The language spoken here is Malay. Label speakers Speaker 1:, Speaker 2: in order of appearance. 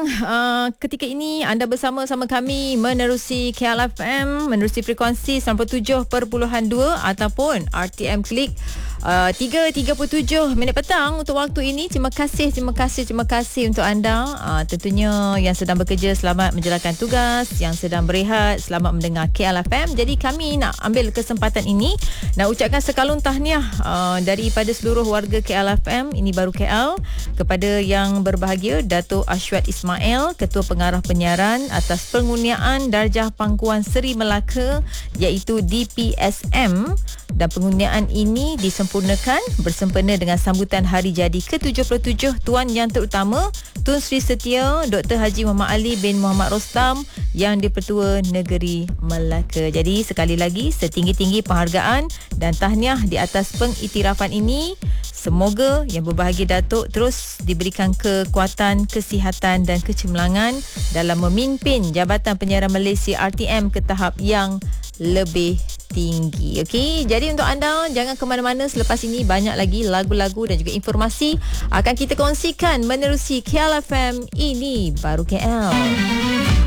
Speaker 1: petang. Ketika ini anda bersama-sama kami menerusi KLFM, menerusi frekuensi 97.2 ataupun RTM Klik 3.37 minit petang untuk waktu ini. Terima kasih untuk anda. Tentunya yang sedang bekerja, selamat menjalankan tugas. Yang sedang berehat, selamat mendengar KLFM. Jadi kami nak ambil kesempatan ini nak ucapkan sekalung tahniah daripada seluruh warga KLFM. Ini baru KL, kepada yang berbahagia Dato' Ashwat Ismail, Ketua Pengarah Penyiaran, atas pengurniaan darjah Pangkuan Seri Melaka iaitu DPSM, dan pengurniaan ini disempurnakan bersempena dengan sambutan hari jadi ke-77 Tuan Yang Terutama Tun Sri Setia Dr. Haji Muhammad Ali bin Muhammad Rostam yang di-Pertua Negeri Melaka. Jadi sekali lagi setinggi-tinggi penghargaan dan tahniah di atas pengiktirafan ini. Semoga yang berbahagia Datuk terus diberikan kekuatan, kesihatan dan kecemerlangan dalam memimpin Jabatan Penyiaran Malaysia RTM ke tahap yang lebih tinggi. Okey, jadi untuk anda jangan ke mana-mana, selepas ini banyak lagi lagu-lagu dan juga informasi akan kita kongsikan menerusi KLFM. Ini baru KL.